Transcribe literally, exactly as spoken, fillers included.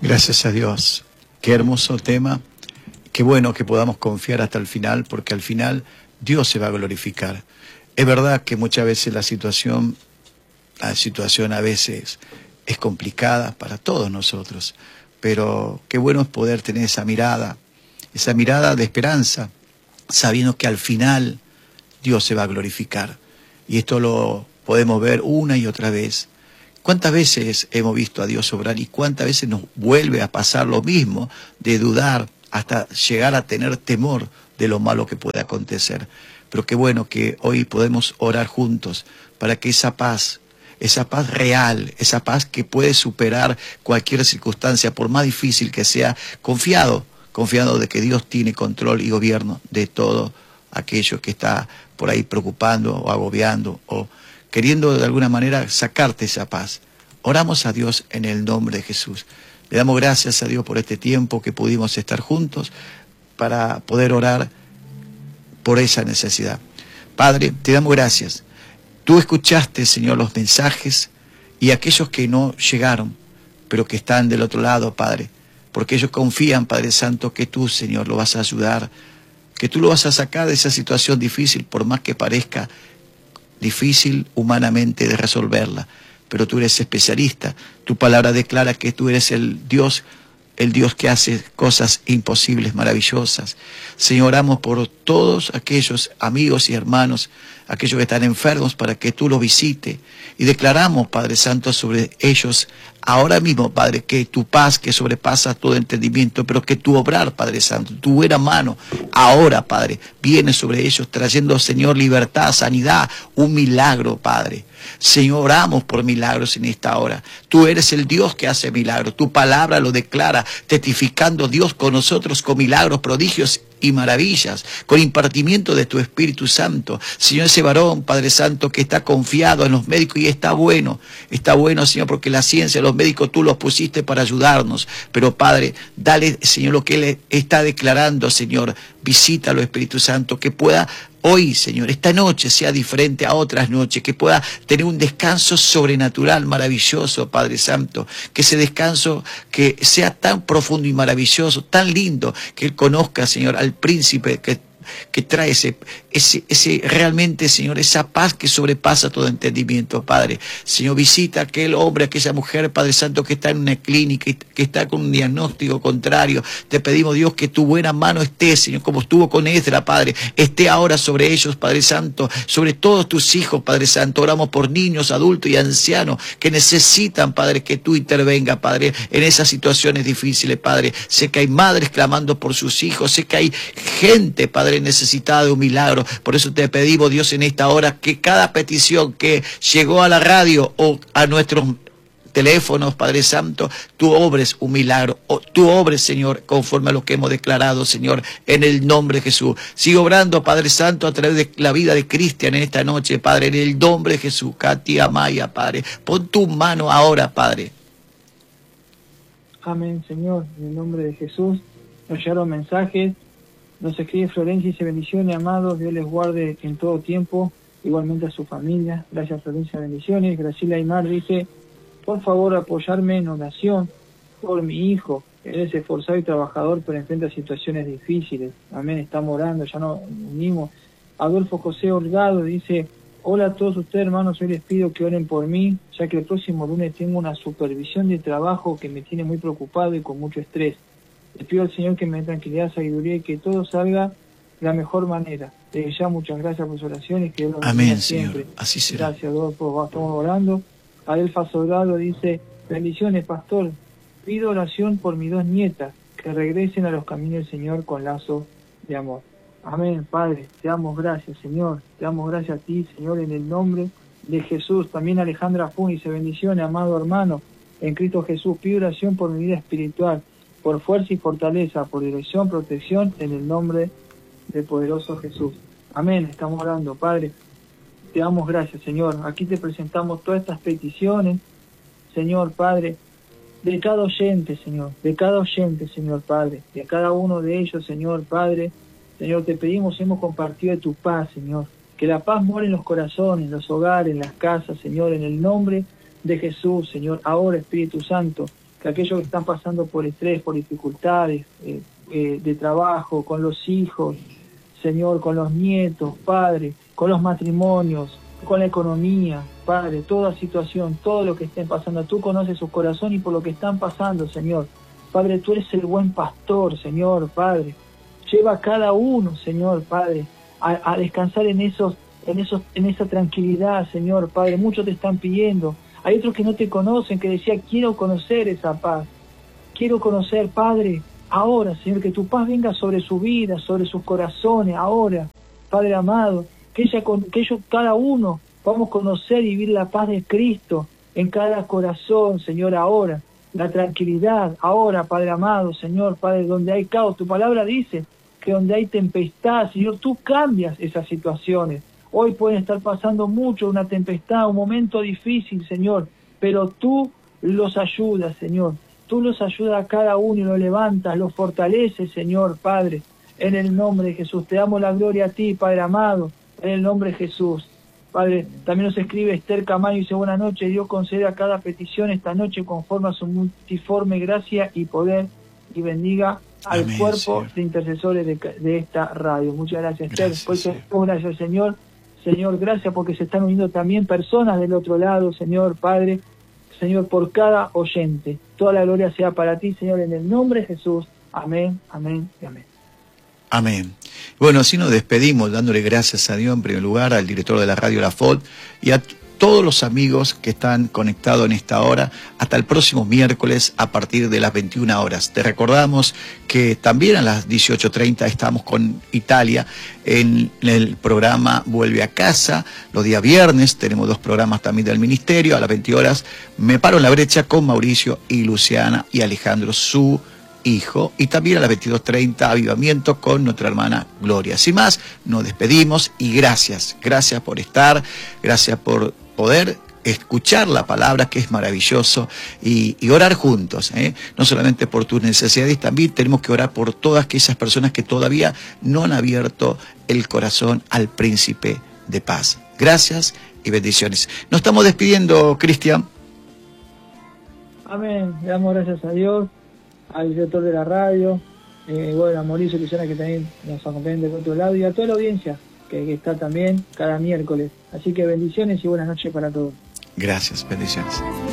Gracias a Dios. Qué hermoso tema. Qué bueno que podamos confiar hasta el final, porque al final Dios se va a glorificar. Es verdad que muchas veces la situación, la situación a veces es complicada para todos nosotros, pero qué bueno es poder tener esa mirada, esa mirada de esperanza, sabiendo que al final Dios se va a glorificar. Y esto lo podemos ver una y otra vez. ¿Cuántas veces hemos visto a Dios obrar y cuántas veces nos vuelve a pasar lo mismo, de dudar hasta llegar a tener temor de lo malo que puede acontecer? Pero qué bueno que hoy podemos orar juntos para que esa paz, esa paz real, esa paz que puede superar cualquier circunstancia, por más difícil que sea, confiado, confiado de que Dios tiene control y gobierno de todo aquello que está por ahí preocupando o agobiando o queriendo de alguna manera sacarte esa paz. Oramos a Dios en el nombre de Jesús. Le damos gracias a Dios por este tiempo que pudimos estar juntos para poder orar por esa necesidad. Padre, te damos gracias. Tú escuchaste, Señor, los mensajes y aquellos que no llegaron, pero que están del otro lado, Padre, porque ellos confían, Padre Santo, que tú, Señor, lo vas a ayudar, que tú lo vas a sacar de esa situación difícil, por más que parezca difícil humanamente de resolverla, pero tú eres especialista. Tu palabra declara que tú eres el Dios, el Dios que hace cosas imposibles, maravillosas. Señor, oramos por todos aquellos amigos y hermanos, aquellos que están enfermos, para que tú los visites, y declaramos, Padre Santo, sobre ellos ahora mismo, Padre, que tu paz que sobrepasa todo entendimiento, pero que tu obrar, Padre Santo, tu buena mano, ahora, Padre, viene sobre ellos, trayendo, Señor, libertad, sanidad, un milagro, Padre. Señor, oramos por milagros en esta hora. Tú eres el Dios que hace milagros. Tu palabra lo declara, testificando Dios con nosotros con milagros, prodigios y maravillas, con impartimiento de tu Espíritu Santo. Señor, ese varón, Padre Santo, que está confiado en los médicos, y está bueno, está bueno, Señor, porque la ciencia, los médicos, tú los pusiste para ayudarnos, pero Padre, dale, Señor, lo que Él está declarando, Señor, visítalo, Espíritu Santo, que pueda hoy, Señor, esta noche sea diferente a otras noches, que pueda tener un descanso sobrenatural, maravilloso, Padre Santo, que ese descanso que sea tan profundo y maravilloso, tan lindo, que Él conozca, Señor, al príncipe que que trae ese, ese, ese realmente, Señor, esa paz que sobrepasa todo entendimiento, Padre. Señor, visita a aquel hombre, a aquella mujer, Padre Santo, que está en una clínica, que está con un diagnóstico contrario. Te pedimos, Dios, que tu buena mano esté, Señor, como estuvo con Esdra, Padre, esté ahora sobre ellos, Padre Santo, sobre todos tus hijos, Padre Santo. Oramos por niños, adultos y ancianos que necesitan, Padre, que tú intervengas, Padre, en esas situaciones difíciles, Padre. Sé que hay madres clamando por sus hijos, sé que hay gente, Padre, necesitada de un milagro. Por eso te pedimos, Dios, en esta hora, que cada petición que llegó a la radio o a nuestros teléfonos, Padre Santo, tú obres un milagro, o tú obres, Señor, conforme a lo que hemos declarado, Señor, en el nombre de Jesús. Sigue obrando, Padre Santo, a través de la vida de Cristian en esta noche, Padre, en el nombre de Jesús. Katia Maya, Padre, pon tu mano ahora, Padre. Amén, Señor, en el nombre de Jesús. Nos llegaron mensajes. Nos escribe Florencia y dice: bendiciones, amados, Dios les guarde en todo tiempo, igualmente a su familia. Gracias, Florencia, bendiciones. Graciela Aymar dice: por favor, apoyarme en oración por mi hijo. Él es esforzado y trabajador, pero enfrenta situaciones difíciles. Amén, estamos orando, ya nos unimos. Adolfo José Holgado dice: hola a todos ustedes, hermanos, hoy les pido que oren por mí, ya que el próximo lunes tengo una supervisión de trabajo que me tiene muy preocupado y con mucho estrés. Le pido al Señor que me dé tranquilidad, sabiduría y que todo salga de la mejor manera. Desde ya, muchas gracias por sus oraciones, que Dios los bendiga. Amén, siempre. Señor, así será. Gracias, Adolfo, estamos orando. Adelfa Soldado dice: bendiciones, pastor. Pido oración por mis dos nietas, que regresen a los caminos del Señor con lazo de amor. Amén, Padre, te damos gracias, Señor. Te damos gracias a ti, Señor, en el nombre de Jesús. También Alejandra Fun dice: bendiciones, amado hermano, en Cristo Jesús. Pido oración por mi vida espiritual, por fuerza y fortaleza, por dirección, protección, en el nombre del poderoso Jesús. Amén, estamos orando, Padre. Te damos gracias, Señor. Aquí te presentamos todas estas peticiones, Señor, Padre, de cada oyente, Señor, de cada oyente, Señor, Padre, de cada uno de ellos, Señor, Padre. Señor, te pedimos, hemos compartido de tu paz, Señor. Que la paz more en los corazones, en los hogares, en las casas, Señor, en el nombre de Jesús, Señor. Ahora, Espíritu Santo, que aquellos que están pasando por estrés, por dificultades eh, eh, de trabajo, con los hijos, Señor, con los nietos, Padre, con los matrimonios, con la economía, Padre, toda situación, todo lo que estén pasando, tú conoces su corazón y por lo que están pasando, Señor. Padre, tú eres el buen pastor, Señor, Padre. Lleva a cada uno, Señor, Padre, a, a descansar en esos, en esos, en esa tranquilidad, Señor, Padre. Muchos te están pidiendo. Hay otros que no te conocen, que decían, quiero conocer esa paz. Quiero conocer, Padre, ahora, Señor, que tu paz venga sobre su vida, sobre sus corazones, ahora, Padre amado, que, ella, que ellos, cada uno, vamos a conocer y vivir la paz de Cristo en cada corazón, Señor, ahora. La tranquilidad, ahora, Padre amado, Señor, Padre, donde hay caos. Tu palabra dice que donde hay tempestad, Señor, tú cambias esas situaciones. Hoy pueden estar pasando mucho, una tempestad, un momento difícil, Señor, pero tú los ayudas, Señor. Tú los ayudas a cada uno y los levantas, los fortaleces, Señor, Padre. En el nombre de Jesús, te damos la gloria a ti, Padre amado, en el nombre de Jesús. Padre, también nos escribe Esther Camayo y dice, buenas noches, Dios concede a cada petición esta noche conforme a su multiforme gracia y poder y bendiga al Amén, cuerpo Señor. de intercesores de, de esta radio. Muchas gracias, Esther. Gracias, Pues, Señor. gracias, Señor. Señor, gracias porque se están uniendo también personas del otro lado, Señor, Padre, Señor, por cada oyente. Toda la gloria sea para ti, Señor, en el nombre de Jesús. Amén, amén y amén. Amén. Bueno, así nos despedimos dándole gracias a Dios en primer lugar, al director de la radio La F O D y a todos los amigos que están conectados en esta hora. Hasta el próximo miércoles a partir de las veintiuna horas. Te recordamos que también a las dieciocho treinta estamos con Italia en el programa Vuelve a Casa. Los días viernes tenemos dos programas también del ministerio. A las veinte horas Me Paro en la Brecha con Mauricio y Luciana y Alejandro, su hijo, y también a las veintidós treinta Avivamiento con nuestra hermana Gloria. Sin más, nos despedimos y gracias, gracias por estar, gracias por poder escuchar la palabra, que es maravilloso, y, y orar juntos, ¿eh? No solamente por tus necesidades, también tenemos que orar por todas aquellas personas que todavía no han abierto el corazón al Príncipe de Paz. Gracias y bendiciones. Nos estamos despidiendo, Cristian. Amén, le damos gracias a Dios, al director de la radio, eh, bueno, a Mauricio y Luciana, que también nos acompañan del otro lado, y a toda la audiencia que, que está también cada miércoles. Así que bendiciones y buenas noches para todos. Gracias, bendiciones.